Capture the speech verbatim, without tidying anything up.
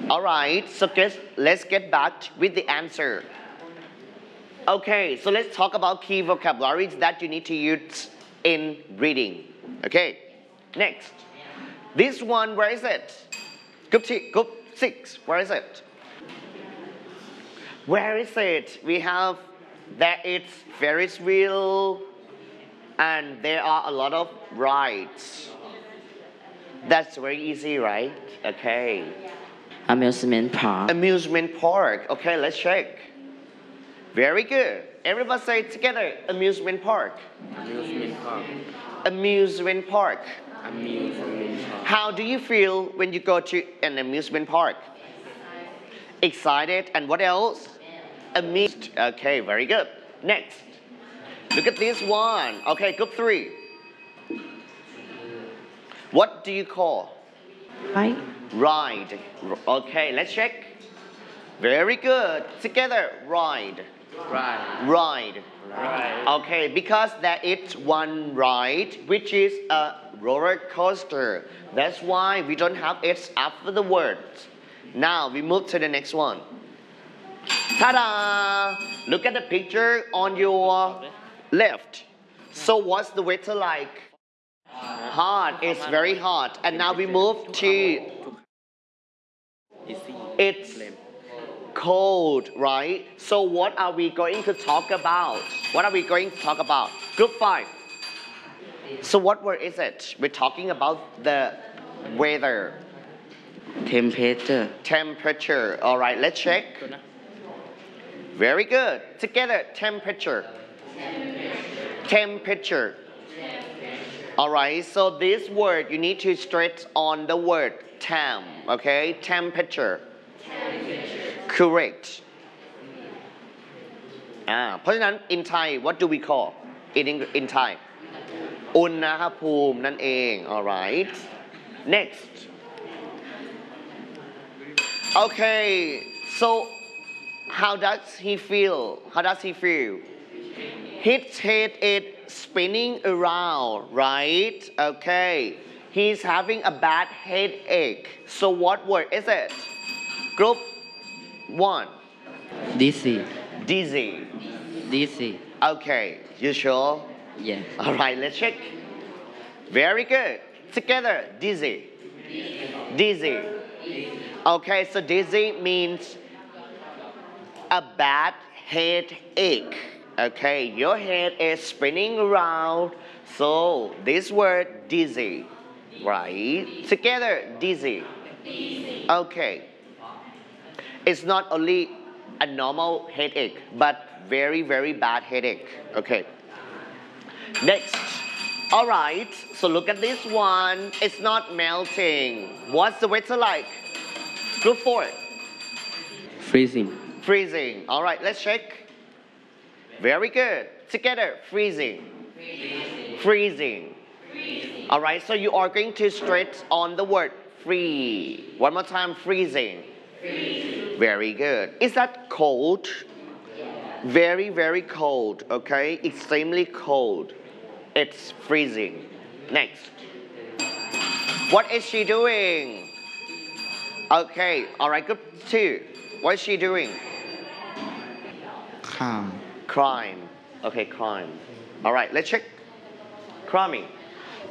Alright, so guess, let's get back with the answer. Okay, so let's talk about key vocabularies that you need to use in reading. Okay, next. This one, where is it? Group, t- group six, where is it? Where is it? We have that it's Ferris wheel and there are a lot of rides. That's very easy, right? Okay. Amusement park. Amusement park. Okay, let's check. Very good. Everybody say it together. Amusement park. Amusement park. Amusement park. Amusement park. How do you feel when you go to an amusement park? Excited. And what else? Amused. Okay, very good. Next. Look at this one. Okay, group three. What do you call? Right. Ride. Okay, let's check. Very good. Together, ride. Right. Ride. Right. Okay, because there is one ride, which is a roller coaster. That's why we don't have S after the words. Now we move to the next one. Ta-da! Look at the picture on your left. So what's the weather like? Hot. It's very hot. And now we move to... It's cold, right? So what are we going to talk about? What are we going to talk about? Group five. So what word is it? We're talking about the weather. Temperature. Temperature. All right, let's check. Very good. Together, temperature. Temperature. All right, so this word, you need to stretch on the word temp, okay? Temperature. Correct. อ่าเพราะฉะนั้น in Thai what do we call in Eng- in Thai อุณหภูมินั่นเอง alright next okay so how does he feel how does he feel his head is spinning around right okay he's having a bad headache so what word is it group one Dizzy. dizzy Dizzy. okay you sure Yes. all right let's check very good together dizzy dizzy okay so dizzy means a bad headache okay your head is spinning around so this word dizzy right together dizzy okay it's not only a normal headache but very very bad headache okay next all right so look at this one it's not melting what's the weather like group four Freezing. freezing all right let's check very good together freezing freezing all right so you are going to stretch on the word free one more time freezing very good is that cold very very cold okay extremely cold it's freezing next what is she doing okay all right group two what is she doing Calm. crime okay crime all right let's check criming